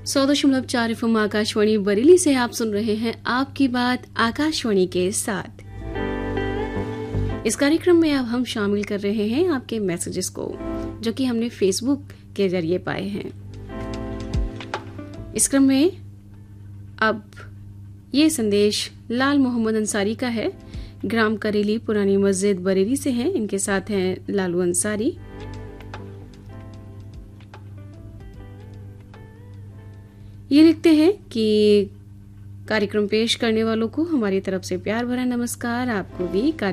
100.4 FM Akashvani Bareilly से आप सुन रहे हैं आपकी बात आकाशवाणी के साथ। इस कार्यक्रम में अब हम शामिल कर रहे हैं आपके मैसेजेस को, जो कि हमने फेसबुक के जरिए पाए हैं। इस क्रम में अब ये संदेश लाल मोहम्मद अंसारी का है। ग्राम करेली पुरानी मस्जिद बरेली से हैं। इनके साथ हैं लालू अंसारी। ये लिखते हैं कि कार्यक्रम पेश करने वालों को हमारी तरफ से प्यार भरा नमस्कार। आपको भी